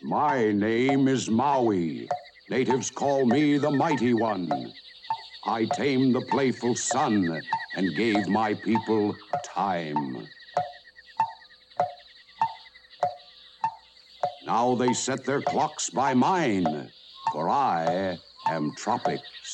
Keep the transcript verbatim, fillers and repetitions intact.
My name is Maui. Natives call me the Mighty One. I tamed the playful sun and gave my people time. Now they set their clocks by mine, for I am Tropic